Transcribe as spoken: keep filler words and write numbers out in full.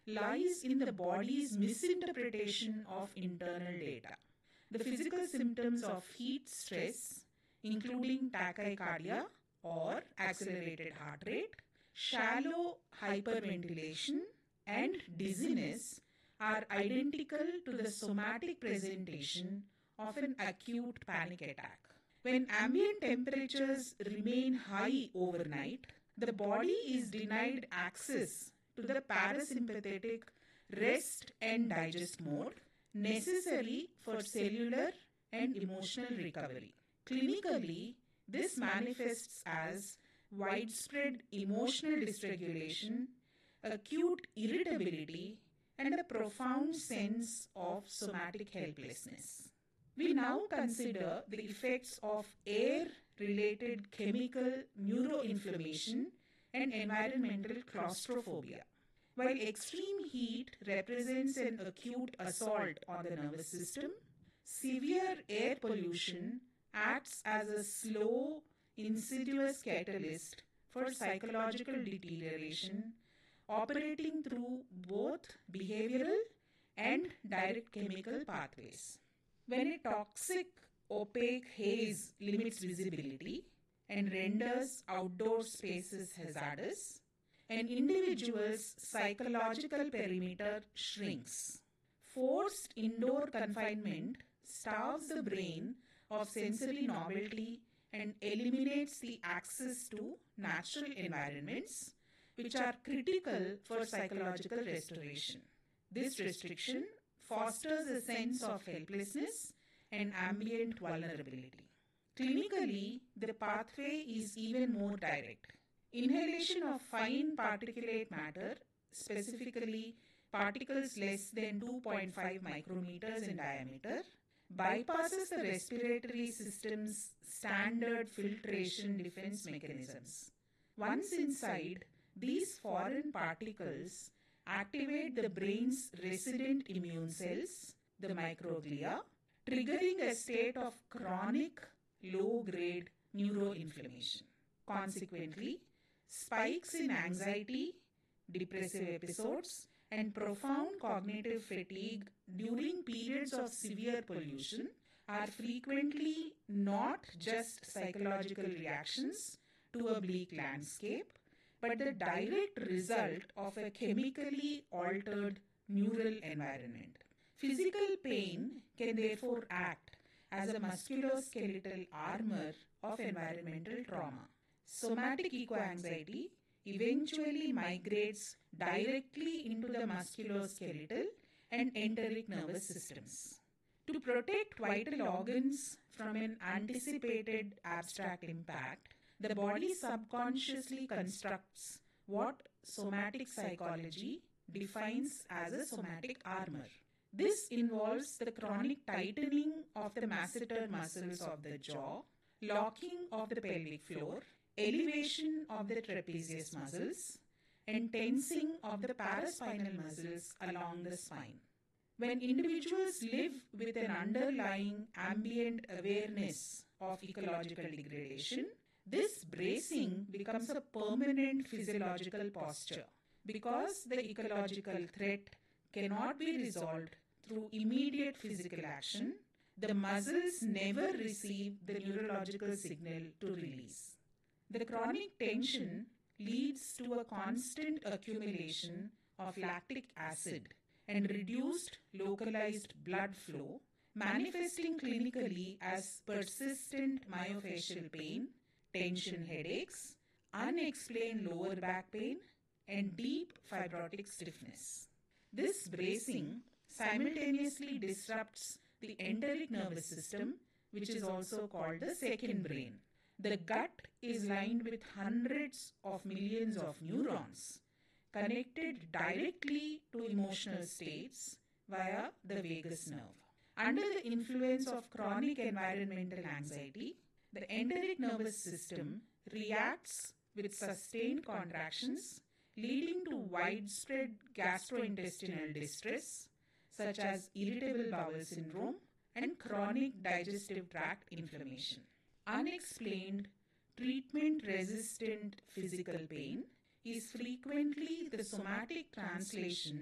lies in the body's misinterpretation of internal data. The physical symptoms of heat stress, including tachycardia or accelerated heart rate, shallow hyperventilation, and dizziness, are identical to the somatic presentation of an acute panic attack. When ambient temperatures remain high overnight, the body is denied access to the parasympathetic rest and digest mode necessary for cellular and emotional recovery. Clinically, this manifests as widespread emotional dysregulation, acute irritability, and a profound sense of somatic helplessness. We now consider the effects of air-related chemical neuroinflammation and environmental claustrophobia. While extreme heat represents an acute assault on the nervous system, severe air pollution acts as a slow, insidious catalyst for psychological deterioration, operating through both behavioral and direct chemical pathways. When a toxic, opaque haze limits visibility and renders outdoor spaces hazardous, an individual's psychological perimeter shrinks. Forced indoor confinement starves the brain of sensory novelty and eliminates the access to natural environments, which are critical for psychological restoration. This restriction fosters a sense of helplessness and ambient vulnerability. Clinically, the pathway is even more direct. Inhalation of fine particulate matter, specifically particles less than two point five micrometers in diameter, bypasses the respiratory system's standard filtration defense mechanisms. Once inside, these foreign particles activate the brain's resident immune cells, the microglia, triggering a state of chronic, low-grade neuroinflammation. Consequently, spikes in anxiety, depressive episodes, and profound cognitive fatigue during periods of severe pollution are frequently not just psychological reactions to a bleak landscape, but the direct result of a chemically altered neural environment. Physical pain can therefore act as a musculoskeletal armor of environmental trauma. Somatic eco-anxiety eventually migrates directly into the musculoskeletal and enteric nervous systems. To protect vital organs from an anticipated abstract impact, the body subconsciously constructs what somatic psychology defines as a somatic armor. This involves the chronic tightening of the masseter muscles of the jaw, locking of the pelvic floor, elevation of the trapezius muscles, and tensing of the paraspinal muscles along the spine. When individuals live with an underlying ambient awareness of ecological degradation, this bracing becomes a permanent physiological posture. Because the ecological threat cannot be resolved through immediate physical action, the muscles never receive the neurological signal to release. The chronic tension leads to a constant accumulation of lactic acid and reduced localized blood flow, manifesting clinically as persistent myofascial pain, tension headaches, unexplained lower back pain, and deep fibrotic stiffness. This bracing simultaneously disrupts the enteric nervous system, which is also called the second brain. The gut is lined with hundreds of millions of neurons connected directly to emotional states via the vagus nerve. Under the influence of chronic environmental anxiety, the enteric nervous system reacts with sustained contractions, leading to widespread gastrointestinal distress, such as irritable bowel syndrome and chronic digestive tract inflammation. Unexplained, treatment-resistant physical pain is frequently the somatic translation